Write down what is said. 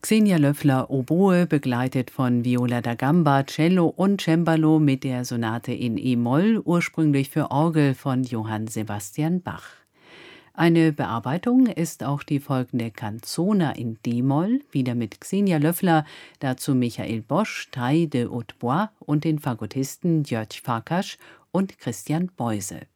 Xenia Löffler Oboe, begleitet von Viola da Gamba, Cello und Cembalo mit der Sonate in e-Moll, ursprünglich für Orgel von Johann Sebastian Bach. Eine Bearbeitung ist auch die folgende Canzona in d-Moll, wieder mit Xenia Löffler, dazu Michael Bosch, Taille de Hautbois und den Fagottisten György Farkas und Christian Beuse.